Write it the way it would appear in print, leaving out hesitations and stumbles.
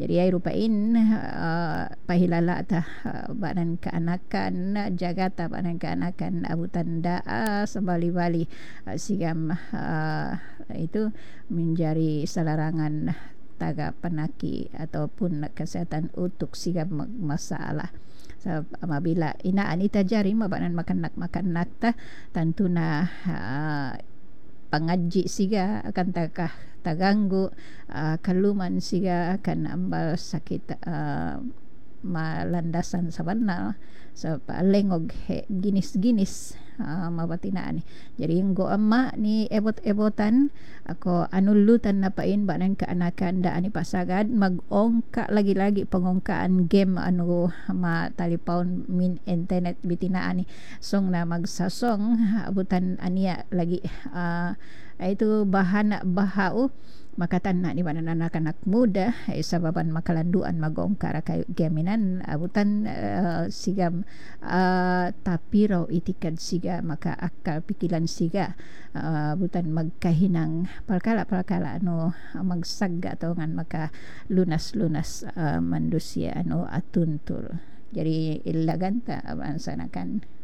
Jadi ai rupain pahilala tah banan keanakan jaga ta banan keanakan abutan daa sembali-bali sigam itu menjadi selarangan taga penaki ataupun kesehatan untuk sigam masalah. Apabila inaan itajari mabanan makan nak ta tantuna pangaji siga akan takah taganggu kaluman siga akan ambal sakit malandasan sabanal sa palengog ginis-ginis mabatinaan ni. Jadi nggo amma ni ebot-ebotan ako anulutan na pain banan kaanakan daan ni pasagad magongka lagi-lagi pangongkaan game matalipawn min internet bitinaan ni song na magsasong abutan ania lagi itu bahan bahau makatan na ni banan anak-anak muda sababan makalanduan magongkara kayo gaminan abutan sigam tapi raw itikad siga maka akal pikiran siga abutan magkahinang palkala magsagga tawngan maka lunas-lunas manusia atuntul. Jadi ilagan ta abansanakan